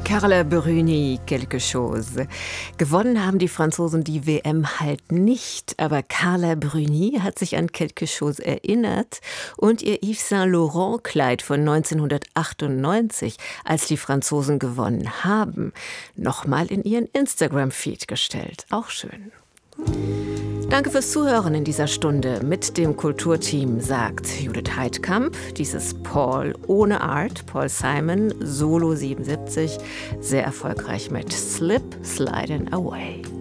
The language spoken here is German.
Carla Bruni, quelque chose. Gewonnen haben die Franzosen die WM halt nicht, aber Carla Bruni hat sich an quelque chose erinnert und ihr Yves Saint Laurent Kleid von 1998, als die Franzosen gewonnen haben, nochmal in ihren Instagram-Feed gestellt. Auch schön. Danke fürs Zuhören in dieser Stunde mit dem Kulturteam, sagt Judith Heidkamp. Dieses Paul ohne Art, Paul Simon, Solo 77, sehr erfolgreich mit Slip, Sliding Away.